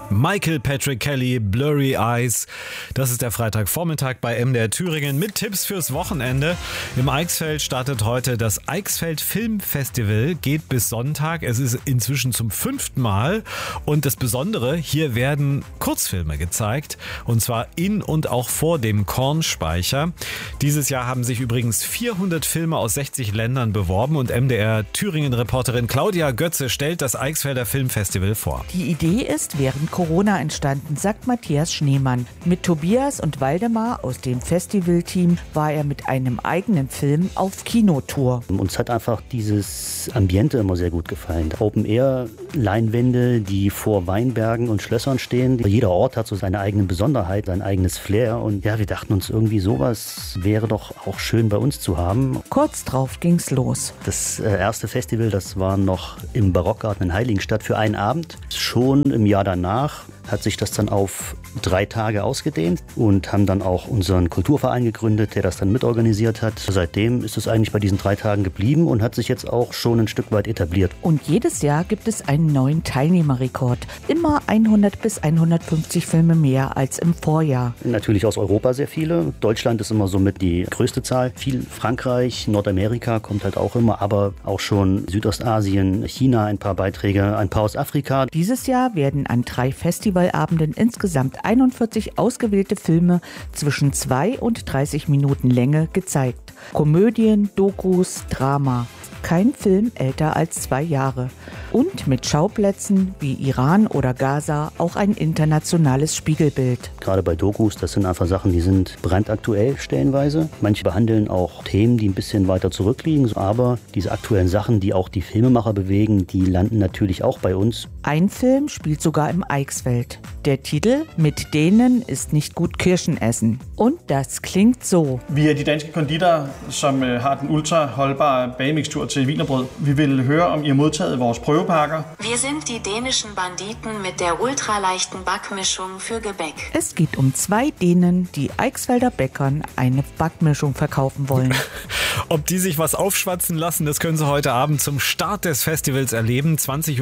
Michael Patrick Kelly, Blurry Eyes. Das ist der Freitagvormittag bei MDR Thüringen mit Tipps fürs Wochenende. Im Eichsfeld startet heute das Eichsfeld Filmfestival, geht bis Sonntag. Es ist inzwischen zum 5. Mal. Und das Besondere, hier werden Kurzfilme gezeigt. Und zwar in und auch vor dem Kornspeicher. Dieses Jahr haben sich übrigens 400 Filme aus 60 Ländern beworben. Und MDR Thüringen-Reporterin Claudia Götze stellt das Eichsfelder Filmfestival vor. Die Idee ist während Corona entstanden, sagt Matthias Schneemann. Mit Tobias und Waldemar aus dem Festivalteam war er mit einem eigenen Film auf Kinotour. Uns hat einfach dieses Ambiente immer sehr gut gefallen. Open-Air-Leinwände, die vor Weinbergen und Schlössern stehen. Jeder Ort hat so seine eigene Besonderheit, sein eigenes Flair. Und ja, wir dachten uns irgendwie, sowas wäre doch auch schön bei uns zu haben. Kurz drauf ging's los. Das erste Festival, das war noch im Barockgarten in Heiligenstadt für einen Abend. Schon im Jahr danach hat sich das dann auf 3 Tage ausgedehnt und haben dann auch unseren Kulturverein gegründet, der das dann mitorganisiert hat. Seitdem ist es eigentlich bei diesen 3 Tagen geblieben und hat sich jetzt auch schon ein Stück weit etabliert. Und jedes Jahr gibt es einen neuen Teilnehmerrekord. Immer 100 bis 150 Filme mehr als im Vorjahr. Natürlich aus Europa sehr viele. Deutschland ist immer somit die größte Zahl. Viel Frankreich, Nordamerika kommt halt auch immer, aber auch schon Südostasien, China ein paar Beiträge, ein paar aus Afrika. Dieses Jahr werden an 3 Festivalabenden insgesamt 41 ausgewählte Filme zwischen 2 und 30 Minuten Länge gezeigt. Komödien, Dokus, Drama. Kein Film älter als 2 Jahre. Und mit Schauplätzen wie Iran oder Gaza auch ein internationales Spiegelbild. Gerade bei Dokus, das sind einfach Sachen, die sind brandaktuell stellenweise. Manche behandeln auch Themen, die ein bisschen weiter zurückliegen. Aber diese aktuellen Sachen, die auch die Filmemacher bewegen, die landen natürlich auch bei uns. Ein Film spielt sogar im Eichsfeld. Der Titel Mit denen ist nicht gut Kirschen essen. Und das klingt so. Vi er de danske konditere, som har den ultra-holdbare bagmixtur til wienerbrød. Vi vil høre, om I har modtaget vores prøvepakker. Wir sind die dänischen Banditen mit der ultraleichten Backmischung für Gebäck. Es geht um 2 Dänen, die Eichsfelder Bäckern eine Backmischung verkaufen wollen. Ob die sich was aufschwatzen lassen, das können Sie heute Abend zum Start des Festivals erleben.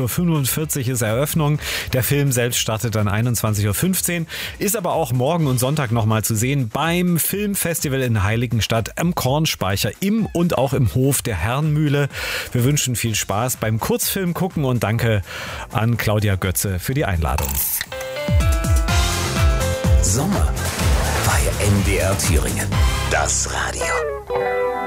20.45 Uhr ist Eröffnung. Der Film selbst startet dann 21.15 Uhr, ist aber auch morgen und Sonntag nochmal zu sehen beim Filmfestival in Heiligenstadt am Kornspeicher im und auch im Hof der Herrenmühle. Wir wünschen viel Spaß beim Kurzfilm gucken und danke an Claudia Götze für die Einladung. Sommer bei MDR Thüringen. Das Radio.